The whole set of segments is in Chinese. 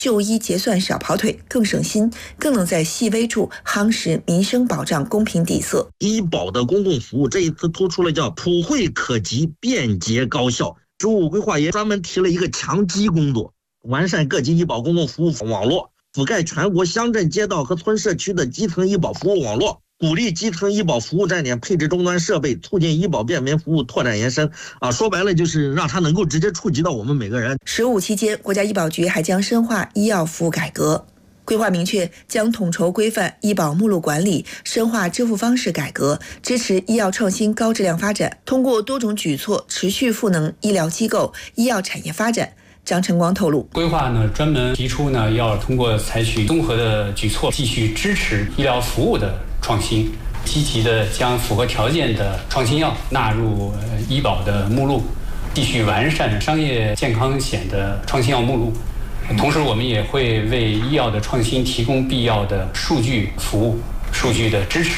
就医结算少跑腿，更省心，更能在细微处夯实民生保障公平底色。 医保的公共服务这一次突出了叫普惠可及、便捷高效。15规划也专门提了一个强基工作，完善各级医保公共服务网络，覆盖全国乡镇街道和村社区的基层医保服务网络，鼓励基层医保服务站点配置终端设备，促进医保便民服务拓展延伸。说白了就是让它能够直接触及到我们每个人。 15期间，国家医保局还将深化医药服务改革。规划明确，将统筹规范医保目录管理，深化支付方式改革，支持医药创新高质量发展，通过多种举措持续赋能医疗机构、医药产业发展。张晨光透露， 规划呢专门提出呢，要通过采取综合的举措，继续支持医疗服务的创新，积极的将符合条件的创新药纳入医保的目录，继续完善商业健康险的创新药目录。同时，我们也会为医药的创新提供必要的数据服务、数据的支持。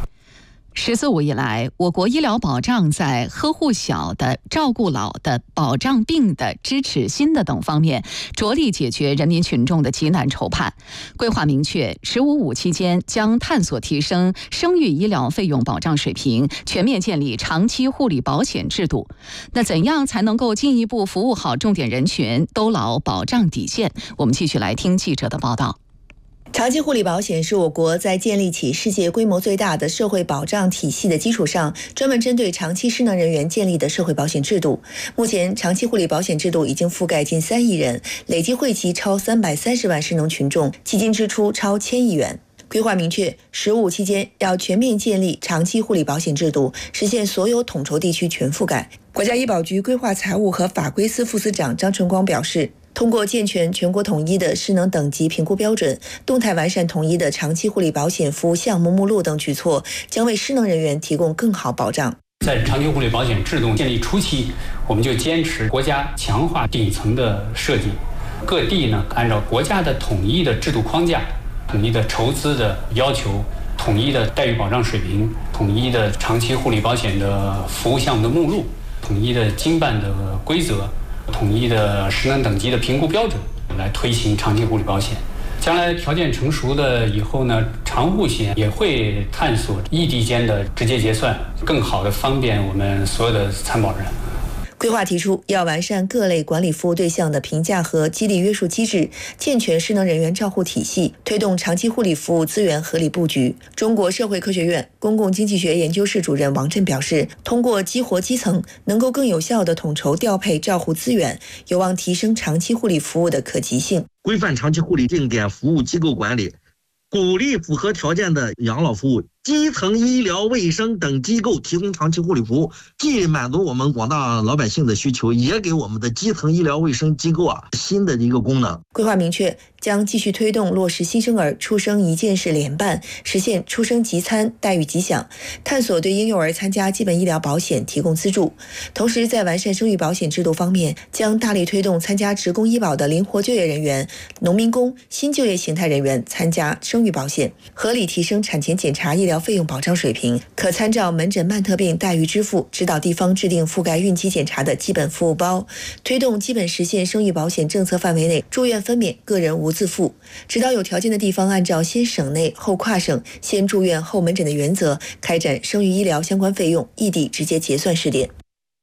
14.5以来，我国医疗保障在呵护小的、照顾老的、保障病的、支持新的等方面，着力解决人民群众的急难愁盼。规划明确，15.5期间将探索提升生育医疗费用保障水平，全面建立长期护理保险制度。那怎样才能够进一步服务好重点人群，兜牢保障底线？我们继续来听记者的报道。 长期护理保险是我国在建立起世界规模最大的社会保障体系的基础上，专门针对长期失能人员建立的社会保险制度。目前，长期护理保险制度已经覆盖近3亿人，累计惠及超330万失能群众，基金支出超1000亿元。规划明确，15期间要全面建立长期护理保险制度，实现所有统筹地区全覆盖。国家医保局规划财务和法规司副司长张春光表示，通过健全全国统一的失能等级评估标准，动态完善统一的长期护理保险服务项目目录等举措，将为失能人员提供更好保障。 在长期护理保险制度建立初期，我们就坚持国家强化顶层的设计，各地呢按照国家的统一的制度框架、统一的筹资的要求、统一的待遇保障水平、统一的长期护理保险的服务项目的目录、统一的经办的规则、统一的失能等级的评估标准，来推行长期护理保险。将来条件成熟了以后呢，长护险也会探索异地间的直接结算，更好的方便我们所有的参保人。 规划提出，要完善各类管理服务对象的评价和激励约束机制，健全失能人员照护体系，推动长期护理服务资源合理布局。中国社会科学院公共经济学研究室主任王震表示，通过激活基层，能够更有效地统筹调配照护资源，有望提升长期护理服务的可及性。 规范长期护理定点服务机构管理，鼓励符合条件的养老服务、基层医疗卫生等机构提供长期护理服务，既满足我们广大老百姓的需求，也给我们的基层医疗卫生机构新的一个功能。 规划明确，将继续推动落实新生儿出生一件事联办，实现出生即参、待遇即享，探索对婴幼儿参加基本医疗保险提供资助。同时，在完善生育保险制度方面，将大力推动参加职工医保的灵活就业人员、农民工、新就业形态人员参加生育保险，合理提升产前检查医疗费用保障水平。可参照门诊慢特病待遇支付，指导地方制定覆盖孕期检查的基本服务包，推动基本实现生育保险政策范围内住院分娩个人无自付，指导有条件的地方按照先省内后跨省、先住院后门诊的原则，开展生育医疗相关费用异地直接结算试点。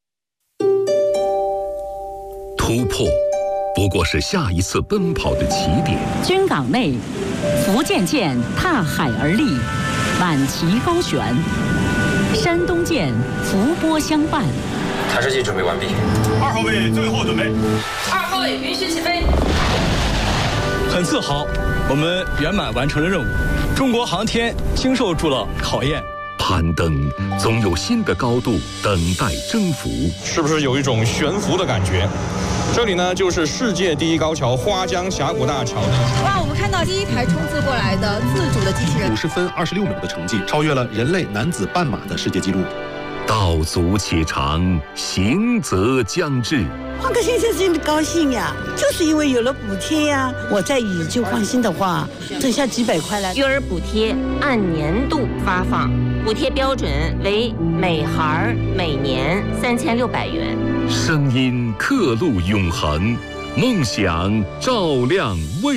突破不过是下一次奔跑的起点。 军港内，福建舰踏海而立，挽旗高悬；山东舰伏波相伴。 抬式机准备完毕。 2号位最后准备。 2号位允许起飞。 很自豪，我们圆满完成了任务。中国航天经受住了考验。 攀登总有新的高度等待征服， 是不是有一种悬浮的感觉？这里呢，就是世界第一高桥花江峡谷大桥。 哇，我们看到第一台冲刺过来的自主的机器人 ，50分26秒的成绩，超越了人类男子半马的世界纪录。 道阻且长，行则将至。 换个先生真的高兴呀，就是因为有了补贴呀。我在语就放心的话，挣下几百块来。 育儿补贴按年度发放，补贴标准为每孩每年3600元。 声音刻录永恒， 梦想照亮未